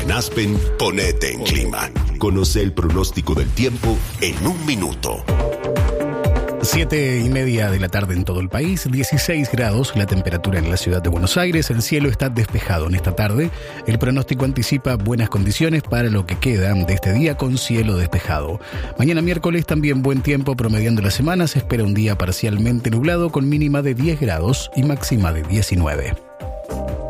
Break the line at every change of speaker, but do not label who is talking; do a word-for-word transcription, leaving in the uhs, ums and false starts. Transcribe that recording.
En Aspen, ponete en clima. Conoce el pronóstico del tiempo en un minuto.
Siete y media de la tarde en todo el país, dieciséis grados la temperatura en la ciudad de Buenos Aires. El cielo está despejado en esta tarde. El pronóstico anticipa buenas condiciones para lo que queda de este día con cielo despejado. Mañana miércoles también buen tiempo promediando la semana. Se espera un día parcialmente nublado con mínima de diez grados y máxima de diecinueve.